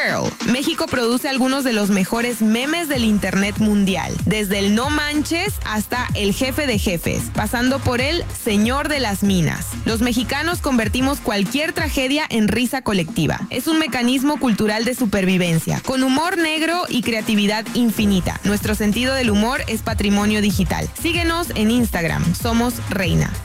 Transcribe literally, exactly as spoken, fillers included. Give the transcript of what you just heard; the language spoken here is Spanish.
Girl. México produce algunos de los mejores memes del internet mundial, desde el no manches hasta el jefe de jefes, pasando por el señor de las minas. Los mexicanos convertimos cualquier tragedia en risa colectiva. Es un mecanismo cultural de supervivencia, con humor negro y creatividad infinita. Nuestro sentido del humor es patrimonio digital. Síguenos en Instagram, somos Reina.